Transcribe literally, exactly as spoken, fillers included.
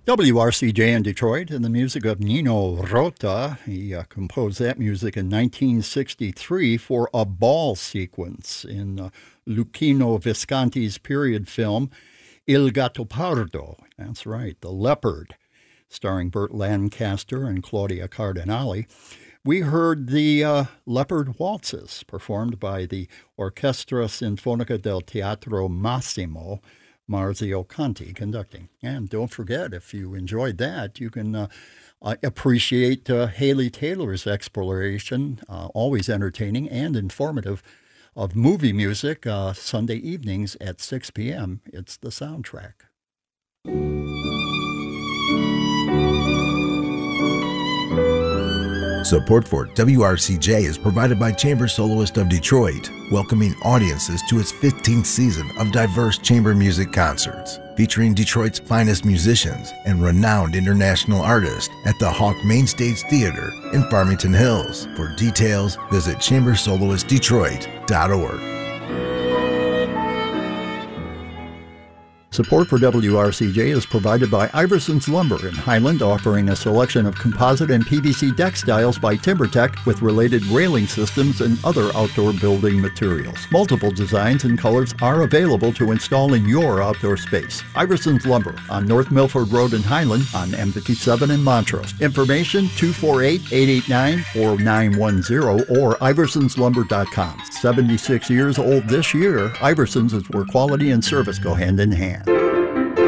W R C J in Detroit, and the music of Nino Rota. He uh, composed that music in nineteen sixty-three for a ball sequence in uh, Luchino Visconti's period film Il Gattopardo. That's right, The Leopard, starring Burt Lancaster and Claudia Cardinale. We heard the uh, Leopard Waltzes, performed by the Orchestra Sinfonica del Teatro Massimo, Marzio Conti conducting. And don't forget, if you enjoyed that, you can uh, uh, appreciate uh, Haley Taylor's exploration, uh, always entertaining and informative, of movie music uh, Sunday evenings at six p.m. It's The Soundtrack. Support for W R C J is provided by Chamber Soloist of Detroit, welcoming audiences to its fifteenth season of diverse chamber music concerts, featuring Detroit's finest musicians and renowned international artists at the Hawk Mainstage Theater in Farmington Hills. For details, visit chamber soloist detroit dot org. Support for W R C J is provided by Iverson's Lumber in Highland, offering a selection of composite and P V C deck styles by TimberTech with related railing systems and other outdoor building materials. Multiple designs and colors are available to install in your outdoor space. Iverson's Lumber on North Milford Road in Highland, on M fifty-seven in Montrose. Information two four eight, eight eight nine, four nine one zero or iversons lumber dot com. seventy-six years old this year, Iverson's is where quality and service go hand in hand.